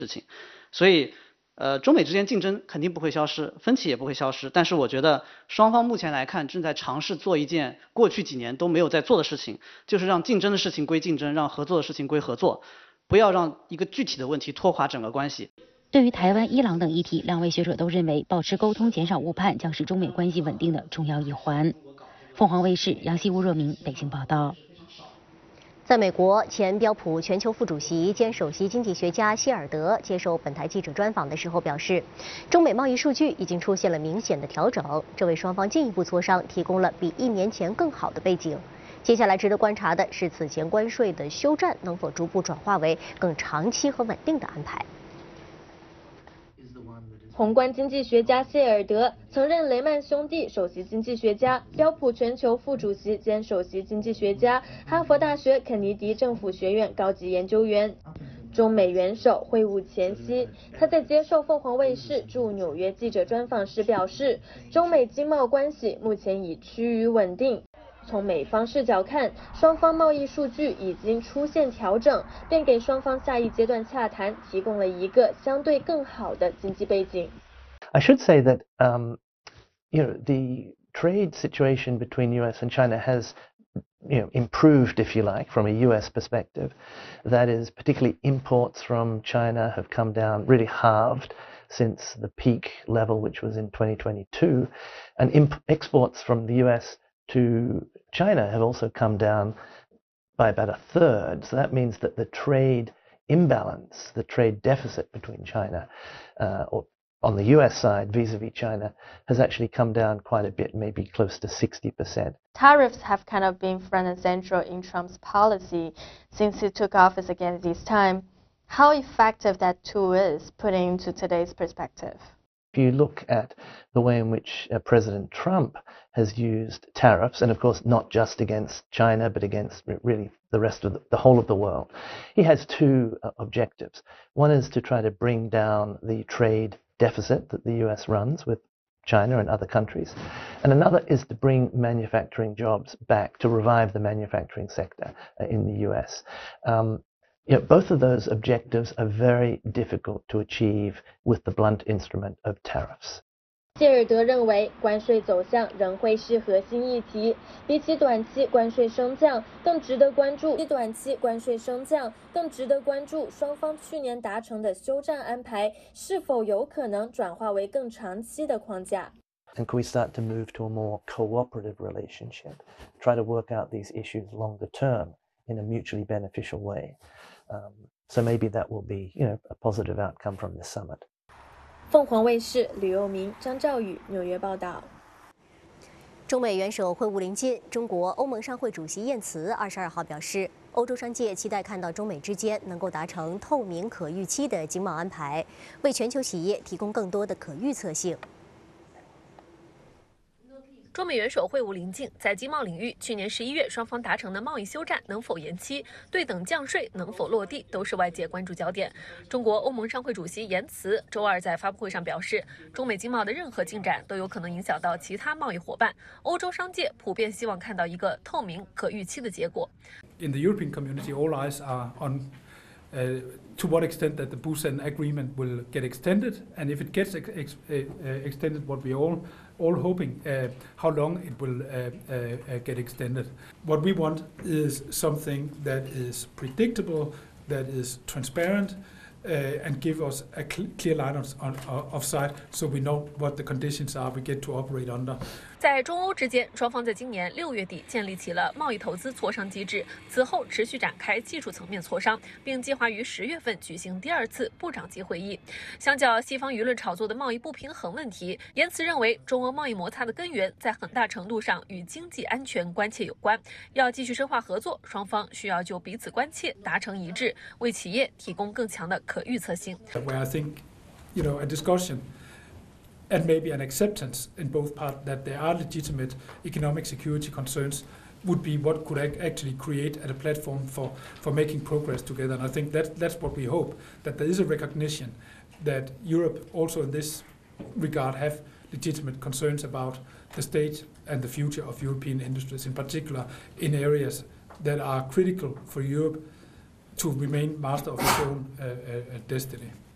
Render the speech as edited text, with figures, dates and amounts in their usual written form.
事情。所以中美之间竞争肯定不会消失，分歧也不会消失，但是我觉得双方目前来看正在尝试做一件过去几年都没有在做的事情，就是让竞争的事情归竞争，让合作的事情归合作，不要让一个具体的问题拖垮整个关系。 对于台湾、伊朗等议题，两位学者都认为保持沟通、减少误判将是中美关系稳定的重要一环。凤凰卫视杨希吴热明北京报道。 在美国，前标普全球副主席兼首席经济学家希尔德接受本台记者专访的时候表示，中美贸易数据已经出现了明显的调整，这为双方进一步磋商提供了比1年前更好的背景。接下来值得观察的是，此前关税的休战能否逐步转化为更长期和稳定的安排。 宏观经济学家谢尔德曾任雷曼兄弟首席经济学家、标普全球副主席兼首席经济学家、哈佛大学肯尼迪政府学院高级研究员。中美元首会晤前夕，他在接受凤凰卫视驻纽约记者专访时表示，中美经贸关系目前已趋于稳定。从美方视角看，双方贸易数据已经出现调整，便给双方下一阶段洽谈提供了一个相对更好的经济背景。 I should say that the trade situation between U.S. and China has improved, if you like, from a U.S. perspective. That is, particularly imports from China have come down, really halved since the peak level, which was in 2022, and exports from the U.S. to China have also come down by about a third. So that means that the trade imbalance, the trade deficit between China, or on the US side vis-a-vis China, has actually come down quite a bit, maybe close to 60%. Tariffs have kind of been front and central in Trump's policy since he took office again this time. How effective that tool is put into today's perspective? If you look at the way in which President Trump has used tariffs, and of course not just against China, but against really the rest of the whole of the world, he has two objectives. One is to try to bring down the trade deficit that the US runs with China and other countries, and another is to bring manufacturing jobs back, to revive the manufacturing sector in the US. Both of those objectives are very difficult to achieve with the blunt instrument of tariffs. 谢尔德认为，关税走向仍会是核心议题，比起短期关税升降，更值得关注。双方去年达成的休战安排是否有可能转化为更长期的框架。 And can we start to move to a more cooperative relationship, try to work out these issues longer term in a mutually beneficial way? So maybe that will be, a positive outcome from this summit. 凤凰卫视吕佑明、张兆宇纽约报道。 中美元首会晤临近，中国欧盟商会主席燕茨22号表示，欧洲商界期待看到中美之间能够达成透明、可预期的经贸安排，为全球企业提供更多的可预测性。 中美元首会晤临近，在经贸领域，去年11月双方达成的贸易休战能否延期，对等降税能否落地，都是外界关注焦点。中国欧盟商会主席言辞周二在发布会上表示，中美经贸的任何进展都有可能影响到其他贸易伙伴。欧洲商界普遍希望看到一个透明、可预期的结果。 In the European community, all eyes are on to what extent that the Busan Agreement will get extended, and if it gets extended, what we all hoping, how long it will get extended. What we want is something that is predictable, that is transparent, and give us a clear line of sight, so we know what the conditions are we get to operate under. 在中欧之间，双方在今年6月底建立起了贸易投资磋商机制，此后持续展开技术层面磋商，并计划于10月份举行第2次部长级会议。相较西方舆论炒作的贸易不平衡问题，言辞认为中欧贸易摩擦的根源在很大程度上与经济安全关切有关。要继续深化合作，双方需要就彼此关切达成一致，为企业提供更强的可预测性。 Where I think, a discussion and maybe an acceptance in both parts that there are legitimate economic security concerns would be what could actually create a platform for making progress together. And I think that's what we hope, that there is a recognition that Europe also in this regard have legitimate concerns about the state and the future of European industries, in particular in areas that are critical for Europe to remain master of its own destiny.